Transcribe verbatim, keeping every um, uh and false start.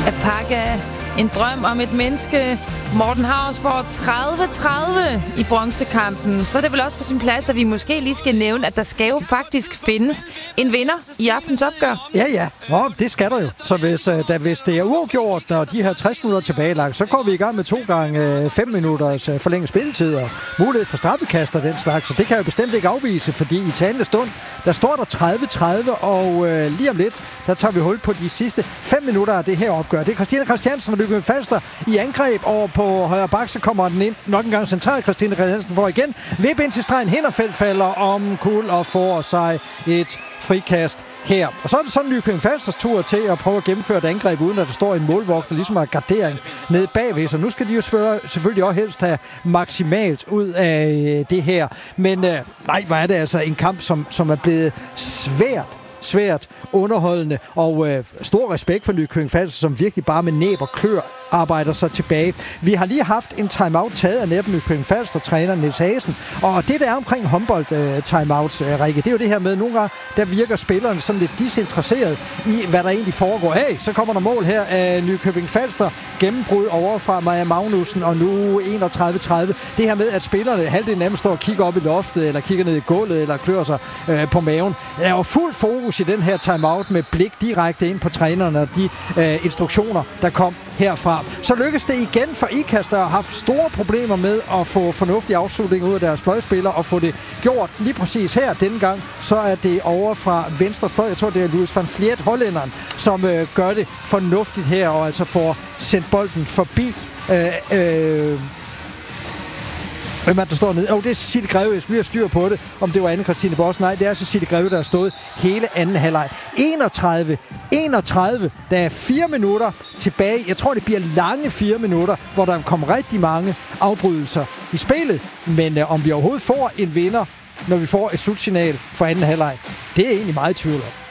at pakke en drøm om et menneske. Morten Hausborg tredive tredive i bronzekampen. Så er det vel også på sin plads, at vi måske lige skal nævne, at der skal jo faktisk findes en vinder i aftens opgør. Ja, ja. Nå, det skal der jo. Så hvis, uh, da, hvis det er uafgjort, når de her tres minutter tilbagelagt, så går vi i gang med to gange fem minutters uh, forlænget spilletid og mulighed for straffekast og den slags. Så det kan jeg jo bestemt ikke afvise, fordi i talende stund, der står der tredive tredive, og uh, lige om lidt, der tager vi hul på de sidste fem minutter af det her opgør. Det er Christina Christiansen fra Nykøbing Falster i angreb over på højre bak, så kommer den ind. Nok en gang centralt. Christina Christiansen får igen. Vip ind til stregen. Hinderfeldt falder om kul og får sig et frikast her. Og så er det sådan Nykøbing Falsters tur til at prøve at gennemføre et angreb, uden at der står en målvogter, ligesom har gardering nede bagved. Så nu skal de jo selvfølgelig også helst have maksimalt ud af det her. Men øh, nej, hvor er det altså en kamp, som, som er blevet svært svært underholdende, og øh, stor respekt for Nykøbing Falster, som virkelig bare med næb og klør arbejder sig tilbage. Vi har lige haft en timeout taget af netop Nykøbing Falster træner Niels Hagen, og det der er omkring håndbold uh, timeouts, uh, Rikke, det er jo det her med, nogle gange, der virker spillerne sådan lidt disinteresseret i, hvad der egentlig foregår. Hey, så kommer der mål her af Nykøbing Falster, gennembrud over fra Maja Magnussen, og nu enogtredive tredive. Det her med, at spillerne halvdelen af dem står og kigger op i loftet, eller kigger ned i gulvet, eller klør sig uh, på maven. Der er jo fuld fokus i den her timeout med blik direkte ind på trænerne og de uh, instruktioner, der kom herfra. Så lykkes det igen for Ikast, der har haft store problemer med at få fornuftig afslutning ud af deres fløjspillere og få det gjort lige præcis her. Denne gang så er det over fra venstre fløj. Jeg tror, det er Louis van Vliet, hollænderen, som øh, gør det fornuftigt her og altså får sendt bolden forbi øh, øh, Hvem er der står nede? Åh, oh, det er Cecilie Greve. Jeg skulle lige have styr på det, om det var Anne-Christine Boss. Nej, det er Cecilie Greve, der har stået hele anden halvleg. enogtredive enogtredive. Der er fire minutter tilbage. Jeg tror, det bliver lange fire minutter, hvor der kommer rigtig mange afbrydelser i spillet. Men øh, om vi overhovedet får en vinder, når vi får et slutsignal for anden halvleg, det er jeg egentlig meget i tvivl om.